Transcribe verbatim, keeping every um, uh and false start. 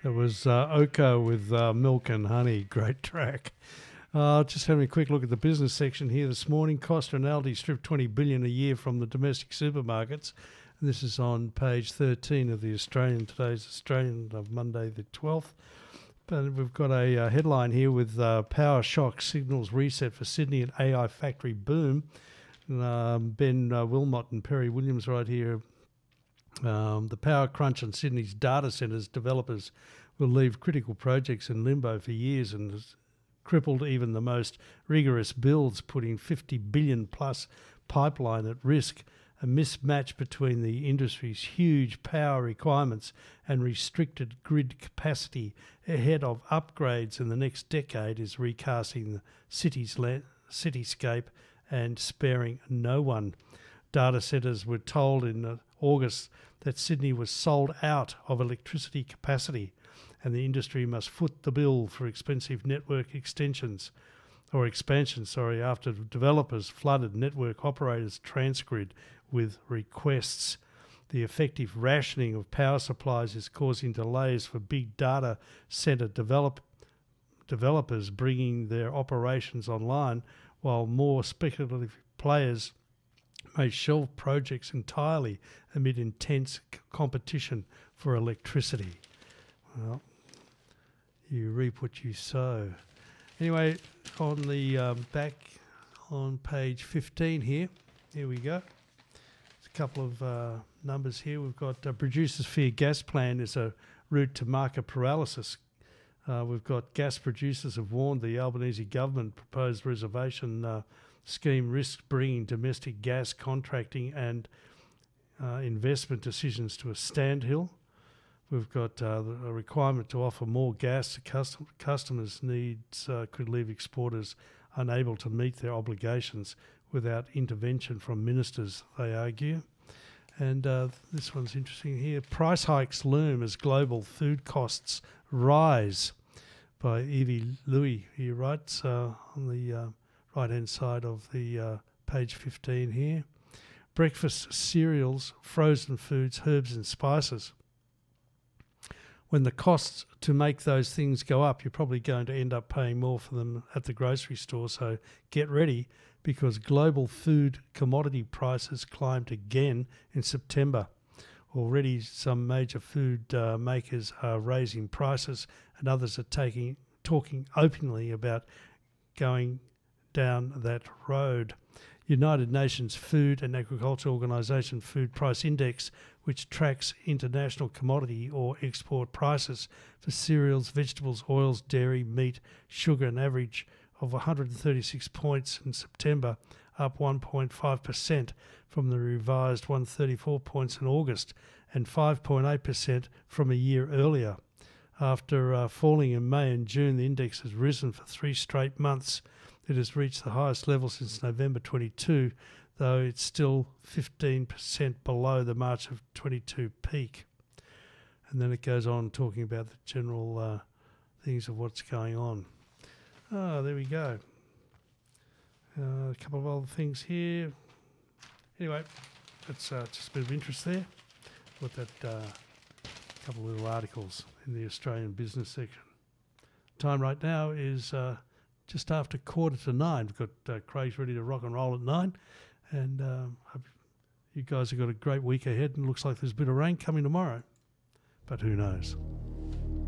It was uh, Oka with uh, Milk and Honey. Great track. Uh, just having a quick look at the business section here this morning. Costa and Aldi strip twenty billion dollars a year from the domestic supermarkets. And this is on page thirteen of the Australian, today's Australian of Monday the twelfth. But we've got a uh, headline here with uh, power shock signals reset for Sydney and A I factory boom. And, um, Ben uh, Wilmot and Perry Williams right here. Um, the power crunch on Sydney's data centres developers will leave critical projects in limbo for years and has crippled even the most rigorous builds, putting fifty billion plus pipeline at risk. A mismatch between the industry's huge power requirements and restricted grid capacity ahead of upgrades in the next decade is recasting the city's la- cityscape and sparing no one. Data centres were told in uh, August that Sydney was sold out of electricity capacity and the industry must foot the bill for expensive network extensions or expansion, sorry, after developers flooded network operators Transgrid with requests. The effective rationing of power supplies is causing delays for big data centre develop, developers bringing their operations online, while more speculative players may shelve projects entirely amid intense c- competition for electricity. Well, you reap what you sow. Anyway, on the um, back on page fifteen here, here we go. There's a couple of uh, numbers here. We've got uh, producers fear gas plan is a route to market paralysis. Uh, we've got gas producers have warned the Albanese government proposed reservation uh, scheme risks bringing domestic gas contracting and uh, investment decisions to a standstill. We've got uh, a requirement to offer more gas to custom- customers needs uh, could leave exporters unable to meet their obligations without intervention from ministers, they argue. And uh, this one's interesting here. Price hikes loom as global food costs rise, by Evie Louis. He writes uh, on the uh, right-hand side of the uh, page fifteen here. Breakfast cereals, frozen foods, herbs and spices. When the costs to make those things go up, you're probably going to end up paying more for them at the grocery store. So get ready, because global food commodity prices climbed again in September. Already some major food uh, makers are raising prices and others are taking talking openly about going down that road. United Nations Food and Agriculture Organization Food Price Index, which tracks international commodity or export prices for cereals, vegetables, oils, dairy, meat, sugar, an average of one hundred thirty-six points in September, up one point five percent from the revised one hundred thirty-four points in August and five point eight percent from a year earlier. After uh, falling in May and June, the index has risen for three straight months. It has reached the highest level since November twenty-two, though it's still fifteen percent below the March of twenty-two peak. And then it goes on talking about the general uh, things of what's going on. Oh, there we go. Uh, a couple of other things here. Anyway, that's uh, just a bit of interest there. With that uh, couple of little articles in the Australian business section. Time right now is uh, just after quarter to nine. We've got uh, Craig's ready to rock and roll at nine. And um, hope you guys have got a great week ahead, and looks like there's a bit of rain coming tomorrow. But who knows?